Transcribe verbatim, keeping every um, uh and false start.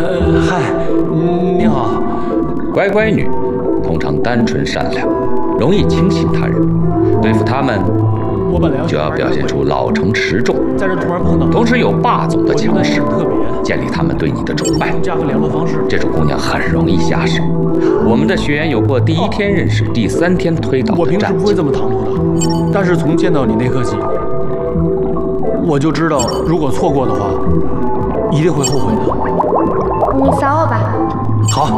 呃，嗨，你好。 乖乖女通常单纯善良，容易轻信他人，对付他们，就要表现出老成持重， 在这突然碰到， 同时有霸总的强势， 特别建立他们对你的崇拜。 加个联络方式， 这种姑娘很容易下手。我们的学员有过第一天认识，第三天推倒的战绩。 我平时不会这么唐突的，但是从见到你那刻起，我就知道，如果错过的话，一定会后悔的。 你扫我吧。 好。